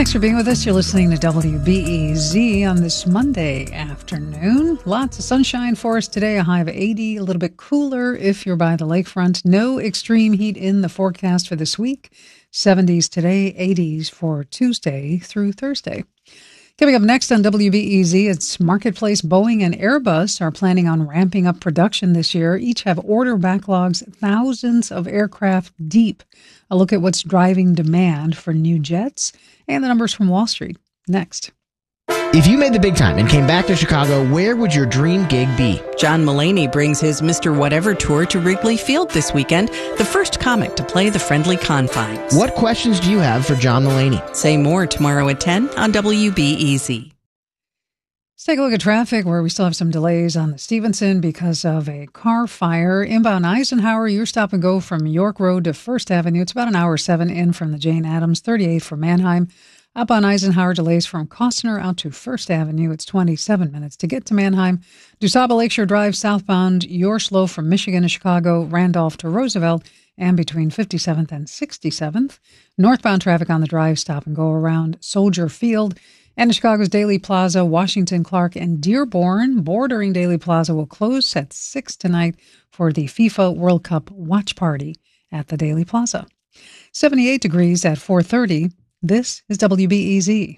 Thanks for being with us. You're listening to WBEZ on this Monday afternoon. Lots of sunshine for us today, a high of 80, a little bit cooler if you're by the lakefront. No extreme heat in the forecast for this week. 70s today, 80s for Tuesday through Thursday. Coming up next on WBEZ, it's Marketplace. Boeing and Airbus are planning on ramping up production this year. Each have order backlogs thousands of aircraft deep. A look at what's driving demand for new jets and the numbers from Wall Street. Next. If you made the big time and came back to Chicago, where would your dream gig be? John Mulaney brings his Mr. Whatever tour to Wrigley Field this weekend, the first comic to play the friendly confines. What questions do you have for John Mulaney? Say more tomorrow at 10 on WBEZ. Let's take a look at traffic where we still have some delays on the Stevenson because of a car fire. Inbound Eisenhower, your stop and go from York Road to First Avenue. It's about an hour 7 in from the Jane Addams, 38 for Manheim. Up on Eisenhower, delays from Costner out to First Avenue. It's 27 minutes to get to Manheim. DuSable Lakeshore Drive southbound, you're slow from Michigan to Chicago, Randolph to Roosevelt, and between 57th and 67th. Northbound traffic on the drive, stop and go around Soldier Field. And in Chicago's Daly Plaza, Washington, Clark, and Dearborn, bordering Daly Plaza, will close at 6 tonight for the FIFA World Cup watch party at the Daly Plaza. 78 degrees at 4:30. This is WBEZ.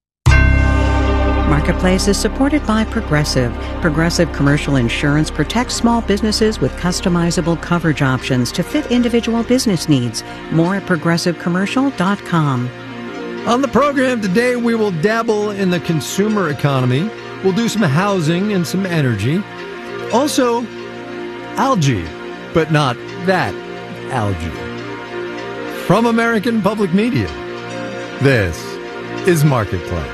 Marketplace is supported by Progressive. Progressive Commercial Insurance protects small businesses with customizable coverage options to fit individual business needs. More at progressivecommercial.com. On the program today, we will dabble in the consumer economy. We'll do some housing and some energy. Also, algae, but not that algae. From American Public Media, this is Marketplace.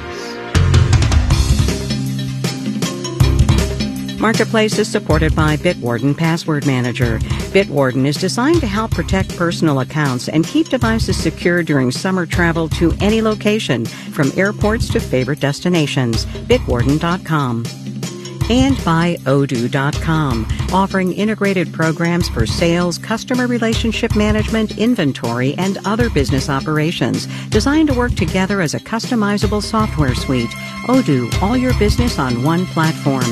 Marketplace is supported by Bitwarden Password Manager. Bitwarden is designed to help protect personal accounts and keep devices secure during summer travel to any location, from airports to favorite destinations. Bitwarden.com. And by Odoo.com, offering integrated programs for sales, customer relationship management, inventory, and other business operations, designed to work together as a customizable software suite. Odoo, all your business on one platform.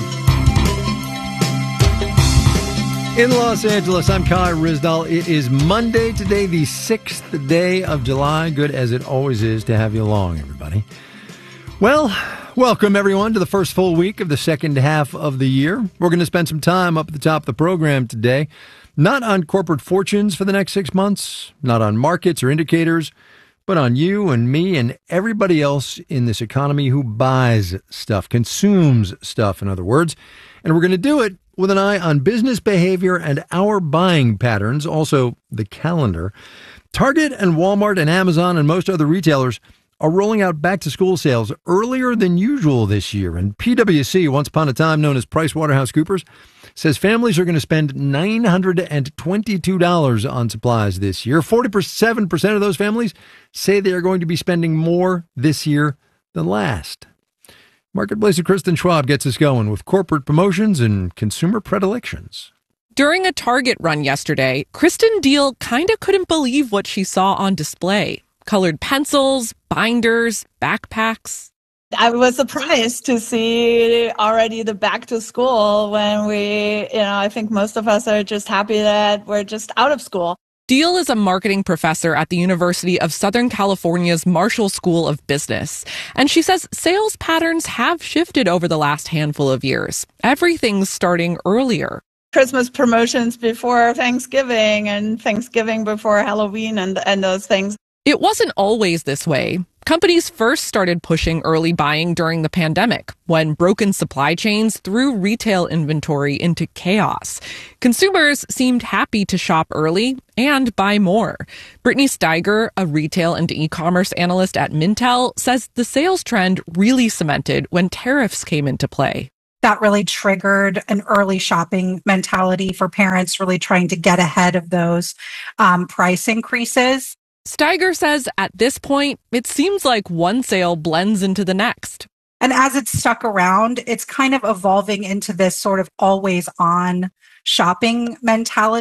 In Los Angeles, I'm Kai Ryssdal. It is Monday today, the 6th day of July. Good as it always is to have you along, everybody. Well, welcome everyone to the first full week of the second half of the year. We're going to spend some time up at the top of the program today, not on corporate fortunes for the next 6 months, not on markets or indicators, but on you and me and everybody else in this economy who buys stuff, consumes stuff, in other words. And we're going to do it with an eye on business behavior and our buying patterns, also the calendar. Target and Walmart and Amazon and most other retailers are rolling out back-to-school sales earlier than usual this year. And PwC, once upon a time known as PricewaterhouseCoopers, says families are going to spend $922 on supplies this year. 47% of those families say they are going to be spending more this year than last. Marketplace's Kristen Schwab gets us going with corporate promotions and consumer predilections. During a Target run yesterday, Kristen Deal kind of couldn't believe what she saw on display. Colored pencils, binders, backpacks. I was surprised to see already the back to school when I think most of us are just happy that we're just out of school. Deal is a marketing professor at the University of Southern California's Marshall School of Business. And she says sales patterns have shifted over the last handful of years. Everything's starting earlier. Christmas promotions before Thanksgiving and Thanksgiving before Halloween and those things. It wasn't always this way. Companies first started pushing early buying during the pandemic, when broken supply chains threw retail inventory into chaos. Consumers seemed happy to shop early and buy more. Brittany Steiger, a retail and e-commerce analyst at Mintel, says the sales trend really cemented when tariffs came into play. That really triggered an early shopping mentality for parents really trying to get ahead of those price increases. Steiger says at this point, it seems like one sale blends into the next. And as it's stuck around, it's kind of evolving into this sort of always on shopping mentality.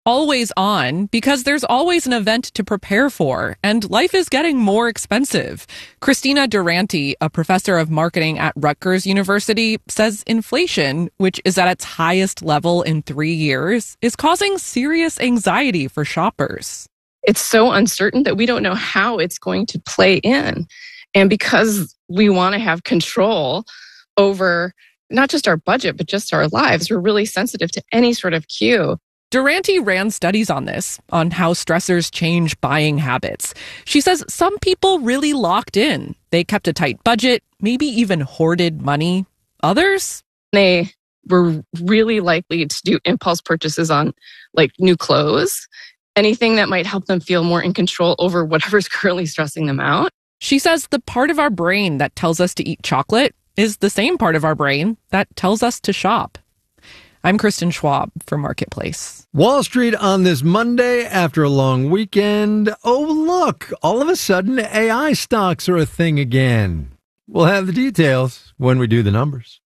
always on because there's always an event to prepare for, and life is getting more expensive. Christina Durante, a professor of marketing at Rutgers University, says inflation, which is at its highest level in 3 years, is causing serious anxiety for shoppers. It's so uncertain that we don't know how it's going to play in. And because we want to have control over not just our budget, but just our lives, we're really sensitive to any sort of cue. Durante ran studies on this, on how stressors change buying habits. She says some people really locked in. They kept a tight budget, maybe even hoarded money. Others? They were really likely to do impulse purchases on like new clothes, anything that might help them feel more in control over whatever's currently stressing them out. She says the part of our brain that tells us to eat chocolate is the same part of our brain that tells us to shop. I'm Kristen Schwab for Marketplace. Wall Street on this Monday after a long weekend. Oh, look, all of a sudden AI stocks are a thing again. We'll have the details when we do the numbers.